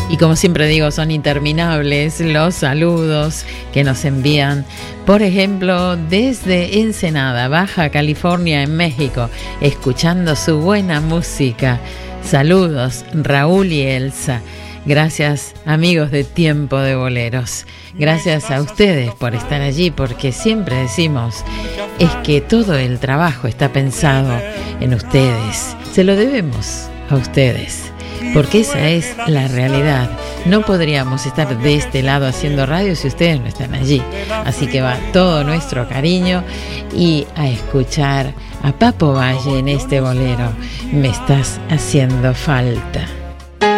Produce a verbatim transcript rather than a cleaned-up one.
Y como siempre digo, son interminables los saludos que nos envían, por ejemplo, desde Ensenada, Baja California, en México, escuchando su buena música. Saludos, Raúl y Elsa. Gracias, amigos de Tiempo de Boleros. Gracias a ustedes por estar allí, porque siempre decimos, es que todo el trabajo está pensado en ustedes. Se lo debemos a ustedes, porque esa es la realidad. No podríamos estar de este lado haciendo radio si ustedes no están allí. Así que va todo nuestro cariño y a escuchar a Papo Valle en este bolero. Me estás haciendo falta.